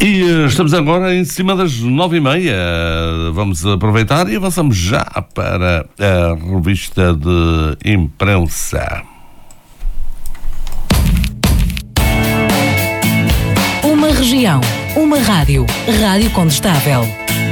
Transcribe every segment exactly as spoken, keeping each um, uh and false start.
E uh, estamos agora em cima das nove e meia. Vamos aproveitar e avançamos já para a revista de imprensa. Uma região, uma rádio, Rádio Condestável.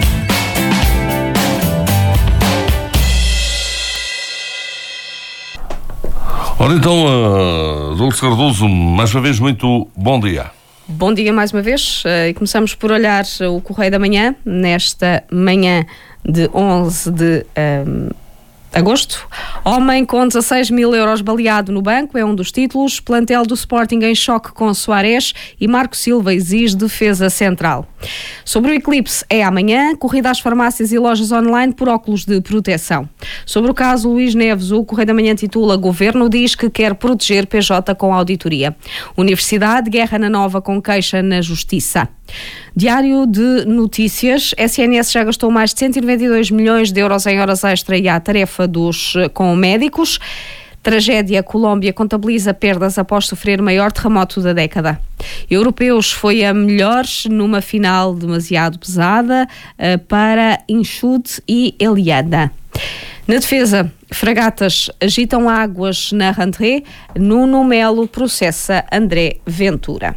Ora então, uh, Dulce Cardoso, mais uma vez muito bom dia. Bom dia mais uma vez, e começamos por olhar o Correio da Manhã, nesta manhã de onze de um, agosto. Homem com dezasseis mil euros baleado no banco é um dos títulos. Plantel do Sporting em choque com Soares e Marco Silva exige defesa central. Sobre o eclipse é amanhã, corrida às farmácias e lojas online por óculos de proteção. Sobre o caso Luís Neves, o Correio da Manhã titula: Governo diz que quer proteger P J com auditoria. Universidade, guerra na Nova com queixa na Justiça. Diário de Notícias, S N S já gastou mais de cento e noventa e dois milhões de euros em horas extra e à tarefa dos com médicos. Tragédia, Colômbia contabiliza perdas após sofrer o maior terremoto da década. Europeus foi a melhor numa final demasiado pesada uh, para Inchud e Eliada. Na defesa, fragatas agitam águas na Rentrée, Nuno Melo processa André Ventura.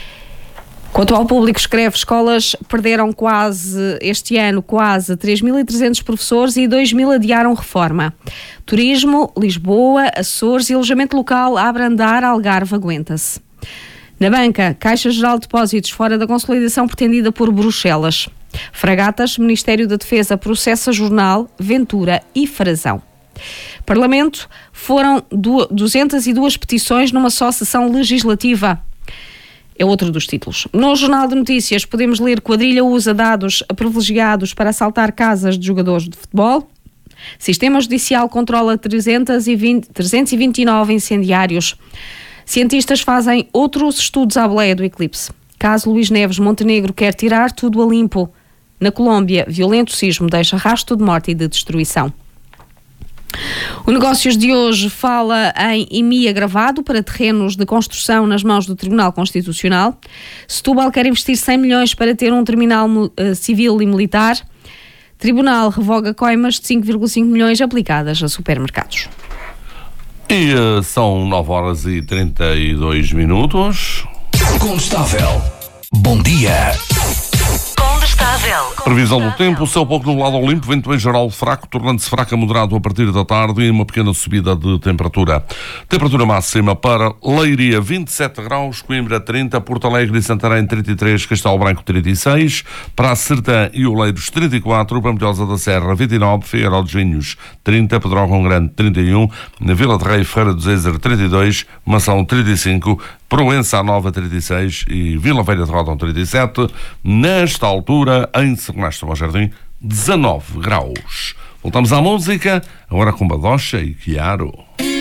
Quanto ao público, escreve: escolas perderam quase, este ano, quase três mil e trezentos professores e dois mil adiaram reforma. Turismo, Lisboa, Açores e alojamento local abre andar, Algarve aguenta-se. Na banca, Caixa Geral de Depósitos fora da consolidação pretendida por Bruxelas. Fragatas, Ministério da Defesa processa Jornal, Ventura e Frazão. Parlamento, foram duzentas e duas petições numa só sessão legislativa. É outro dos títulos. No Jornal de Notícias podemos ler: quadrilha usa dados privilegiados para assaltar casas de jogadores de futebol. Sistema Judicial controla trezentos e vinte, trezentos e vinte e nove incendiários. Cientistas fazem outros estudos à boleia do eclipse. Caso Luís Neves, Montenegro quer tirar tudo a limpo. Na Colômbia, violento sismo deixa rastro de morte e de destruição. O Negócios de hoje fala em I M I agravado para terrenos de construção nas mãos do Tribunal Constitucional. Setúbal quer investir cem milhões para ter um terminal uh, civil e militar. Tribunal revoga coimas de cinco vírgula cinco milhões aplicadas a supermercados. E uh, são nove horas e trinta e dois minutos. Condestável. Bom dia. Previsão do tempo: céu pouco nublado ao limpo, vento em geral fraco, tornando-se fraco a moderado a partir da tarde e uma pequena subida de temperatura. Temperatura máxima para Leiria vinte e sete graus, Coimbra trinta, Porto Alegre e Santarém trinta e três, Castelo Branco trinta e seis, Praça Sertã e Oleiros trinta e quatro, Pampilhosa da Serra vinte e nove, Figueiró dos Vinhos trinta, Pedrógão Grande trinta e um, na Vila de Rei, Feira do Zezer trinta e dois, Mação trinta e cinco, Proença Nova trinta e seis e Vila Velha de Rodão trinta e sete. Nesta altura, em Sernasto Bom Jardim, dezanove graus. Voltamos à música, agora com Badocha e Chiaro.